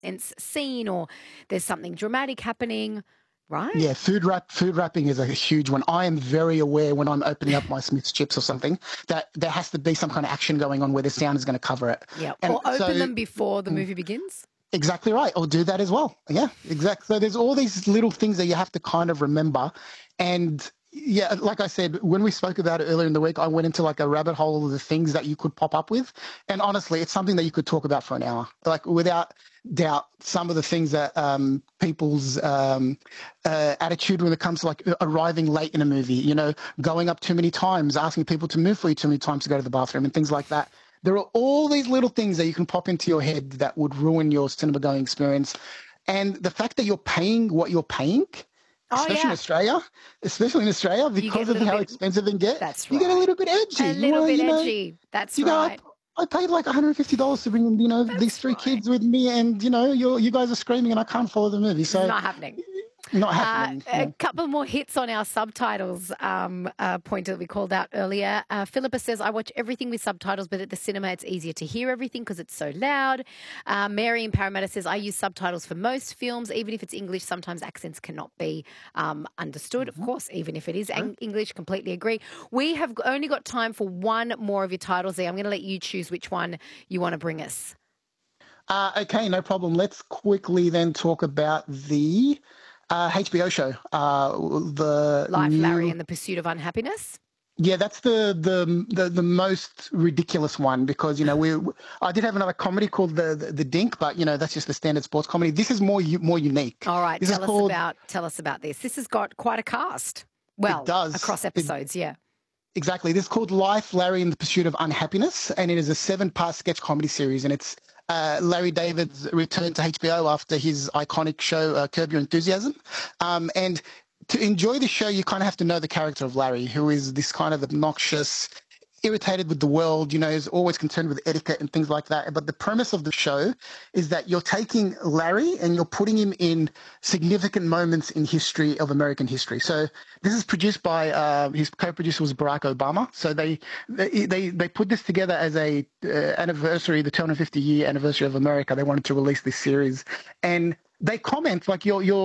intense scene or there's something dramatic happening, right? Yeah, food wrapping is a huge one. I am very aware when I'm opening up my Smith's chips or something that there has to be some kind of action going on where the sound is going to cover it. Yeah. And Or open so, them before the movie begins. exactly right. Or do that as well. Yeah, exactly. So there's all these little things that you have to kind of remember. And yeah, like I said, when we spoke about it earlier in the week, I went into like a rabbit hole of the things that you could pop up with. And honestly, it's something that you could talk about for an hour. Like without doubt, some of the things that people's attitude when it comes to like arriving late in a movie, you know, going up too many times, asking people to move for you too many times to go to the bathroom and things like that. There are all these little things that you can pop into your head that would ruin your cinema going experience. And the fact that you're paying what you're paying, especially in Australia, because of how expensive it gets, that's you get a little bit edgy. A little bit edgy. That's right. I paid like $150 to bring, you know, these three kids with me, and you know, you guys are screaming, and I can't follow the movie. So it's not happening. Not happening. A couple more hits on our subtitles point that we called out earlier. Philippa says, I watch everything with subtitles, but at the cinema it's easier to hear everything because it's so loud. Mary in Parramatta says, I use subtitles for most films. Even if it's English, sometimes accents cannot be understood. Of course, even if it is English, completely agree. We have only got time for one more of your titles there. I'm going to let you choose which one you want to bring us. Okay, no problem. Let's quickly then talk about the HBO show, the Life, Larry and the Pursuit of Unhappiness. Yeah, that's the most ridiculous one because, you know, I did have another comedy called the Dink, but you know that's just the standard sports comedy. This is more unique. All right, tell us about this. This has got quite a cast. Well, it does across episodes, yeah. Exactly. This is called Life, Larry and the Pursuit of Unhappiness, and it is a 7-part sketch comedy series, and it's Larry David's return to HBO after his iconic show Curb Your Enthusiasm. And to enjoy the show, you kind of have to know the character of Larry, who is this kind of obnoxious, irritated with the world, you know, is always concerned with etiquette and things like that. But the premise of the show is that you're taking Larry and you're putting him in significant moments in history of American history. So this is produced by his co-producer was Barack Obama. So they put this together as a anniversary, the 250-year anniversary of America. They wanted to release this series, and they comment like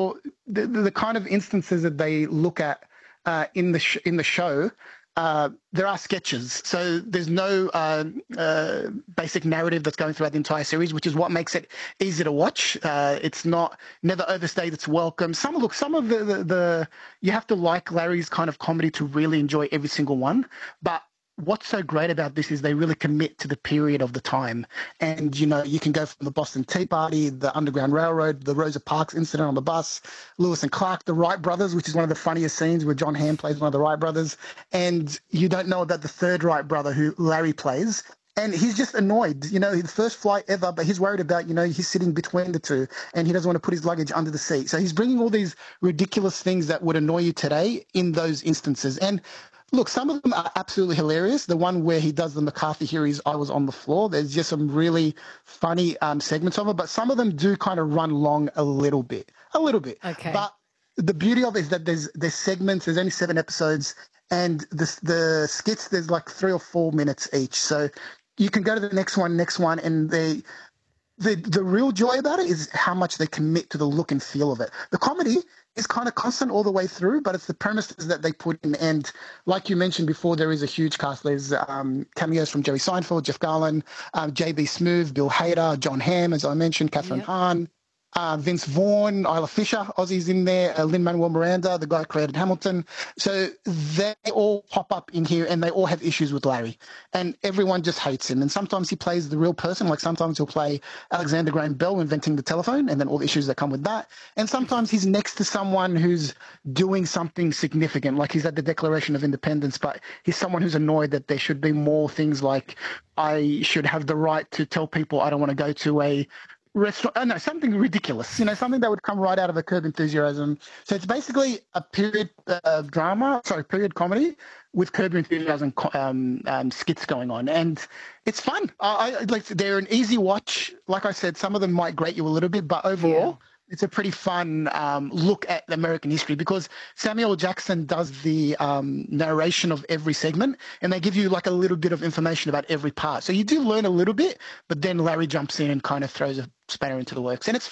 the kind of instances that they look at in the show. There are sketches, so there's no basic narrative that's going throughout the entire series, which is what makes it easy to watch. It's never overstayed its welcome. Some of the you have to like Larry's kind of comedy to really enjoy every single one, but what's so great about this is they really commit to the period of the time. And, you know, you can go from the Boston Tea Party, the Underground Railroad, the Rosa Parks incident on the bus, Lewis and Clark, the Wright brothers, which is one of the funniest scenes where John Hamm plays one of the Wright brothers. And you don't know about the third Wright brother who Larry plays. And he's just annoyed, you know, his first flight ever, but he's worried about, you know, he's sitting between the two and he doesn't want to put his luggage under the seat. So he's bringing all these ridiculous things that would annoy you today in those instances. And look, some of them are absolutely hilarious. The one where he does the McCarthy hearings, I was on the floor. There's just some really funny segments of it, but some of them do kind of run long a little bit. Okay. But the beauty of it is that there's segments. There's only 7 episodes, and the skits there's like 3 or 4 minutes each. So you can go to the next one, and the real joy about it is how much they commit to the look and feel of it. The comedy is kind of constant all the way through, but it's the premises that they put in. And like you mentioned before, there is a huge cast. There's cameos from Jerry Seinfeld, Jeff Garlin, J.B. Smoove, Bill Hader, John Hamm, as I mentioned, Catherine Hahn, Vince Vaughn, Isla Fisher, Aussie's in there, Lin-Manuel Miranda, the guy who created Hamilton. So they all pop up in here and they all have issues with Larry. And everyone just hates him. And sometimes he plays the real person, like sometimes he'll play Alexander Graham Bell inventing the telephone and then all the issues that come with that. And sometimes he's next to someone who's doing something significant, like he's at the Declaration of Independence, but he's someone who's annoyed that there should be more things like I should have the right to tell people I don't want to go to a restaurant. No, something ridiculous, you know, something that would come right out of a Curb Enthusiasm. So it's basically a period comedy with Curb Enthusiasm skits going on, and it's fun. I like they're an easy watch. Like I said, some of them might grate you a little bit, but overall, it's a pretty fun look at American history because Samuel Jackson does the narration of every segment, and they give you like a little bit of information about every part. So you do learn a little bit, but then Larry jumps in and kind of throws a spanner into the works, and it's